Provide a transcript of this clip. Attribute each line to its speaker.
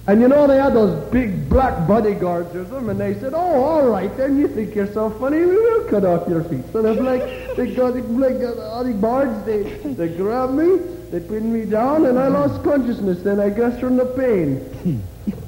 Speaker 1: And you know, they had those big black bodyguards or something, and they said, oh, all right, then you think you're so funny, we will cut off your feet. So they're they got all the guards, they grabbed me, they pinned me down, and I lost consciousness then, I guess, from the pain.